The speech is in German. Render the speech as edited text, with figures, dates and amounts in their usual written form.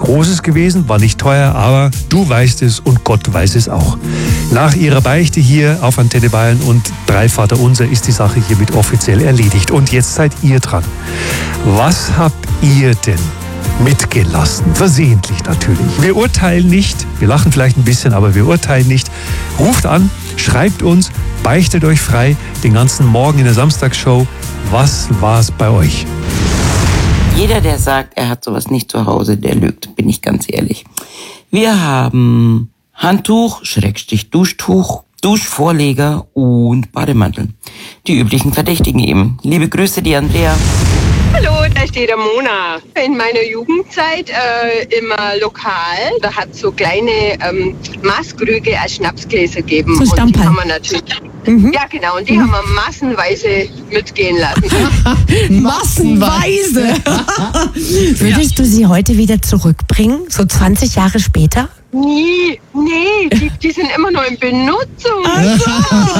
Großes gewesen, war nicht teuer, aber du weißt es und Gott weiß es auch. Nach ihrer Beichte hier auf Antenne Bayern und 3 Vaterunser ist die Sache hiermit offiziell erledigt. Und jetzt seid ihr dran. Was habt ihr denn mitgelassen? Versehentlich natürlich. Wir urteilen nicht, wir lachen vielleicht ein bisschen, aber wir urteilen nicht. Ruft an, schreibt uns, beichtet euch frei den ganzen Morgen in der Samstagsshow. Was war's bei euch? Jeder, der sagt, er hat sowas nicht zu Hause, der lügt, bin ich ganz ehrlich. Wir haben Handtuch, Duschtuch, Duschvorleger und Bademantel. Die üblichen Verdächtigen eben. Liebe Grüße, die Andrea. Hallo, da steht der Mona. In meiner Jugendzeit immer lokal. Da hat es so kleine Maßkrüge als Schnapsgläser gegeben. So Stamperl. Und die haben wir natürlich. Ja, genau. Und die haben wir massenweise mitgehen lassen. Massenweise. Würdest du sie heute wieder zurückbringen, so 20 Jahre später? Nie. Nee, die sind immer noch in Benutzung. Ach so.